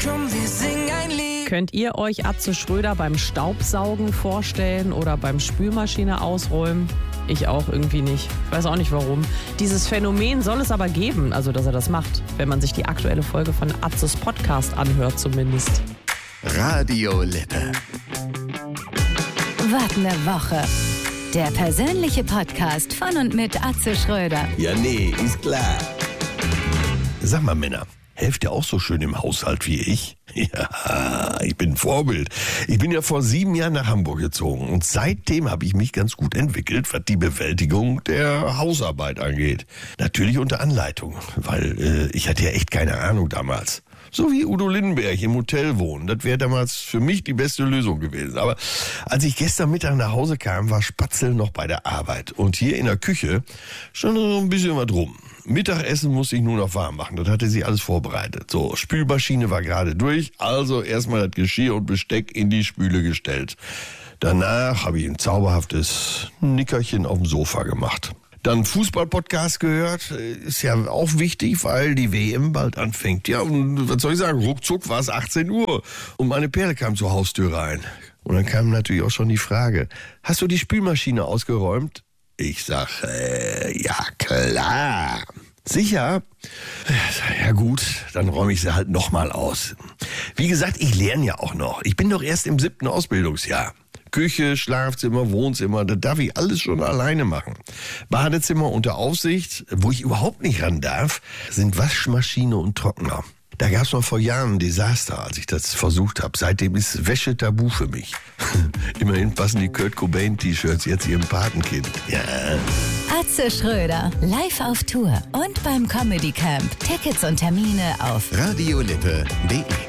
Komm, wir singen ein Lied. Könnt ihr euch Atze Schröder beim Staubsaugen vorstellen oder beim Spülmaschine ausräumen? Ich auch irgendwie nicht. Ich weiß auch nicht warum. Dieses Phänomen soll es aber geben, also dass er das macht, wenn man sich die aktuelle Folge von Atzes Podcast anhört zumindest. Radio Lippe. Was ne Woche. Der persönliche Podcast von und mit Atze Schröder. Ja, nee, ist klar. Sag mal, Männer, helft ihr auch so schön im Haushalt wie ich? Ja, ich bin ein Vorbild. Ich bin ja vor 7 Jahren nach Hamburg gezogen und seitdem habe ich mich ganz gut entwickelt, was die Bewältigung der Hausarbeit angeht. Natürlich unter Anleitung, weil ich hatte ja echt keine Ahnung damals. So wie Udo Lindenberg im Hotel wohnen. Das wäre damals für mich die beste Lösung gewesen. Aber als ich gestern Mittag nach Hause kam, war Spatzel noch bei der Arbeit. Und hier in der Küche stand so ein bisschen was rum. Mittagessen musste ich nur noch warm machen. Das hatte sie alles vorbereitet. So, Spülmaschine war gerade durch. Also erstmal das Geschirr und Besteck in die Spüle gestellt. Danach habe ich ein zauberhaftes Nickerchen auf dem Sofa gemacht. Dann Fußball-Podcast gehört, ist ja auch wichtig, weil die WM bald anfängt. Ja, und was soll ich sagen, ruckzuck war es 18 Uhr und meine Perle kam zur Haustür rein. Und dann kam natürlich auch schon die Frage, hast du die Spülmaschine ausgeräumt? Ich sag, ja klar. Sicher? Ja gut, dann räume ich sie halt nochmal aus. Wie gesagt, ich lerne ja auch noch. Ich bin doch erst im 7. Ausbildungsjahr. Küche, Schlafzimmer, Wohnzimmer, das darf ich alles schon alleine machen. Badezimmer unter Aufsicht, wo ich überhaupt nicht ran darf, sind Waschmaschine und Trockner. Da gab es noch vor Jahren ein Desaster, als ich das versucht habe. Seitdem ist Wäsche tabu für mich. Immerhin passen die Kurt Cobain-T-Shirts jetzt ihrem Patenkind. Ja. Atze Schröder, live auf Tour und beim Comedy Camp. Tickets und Termine auf radiolippe.de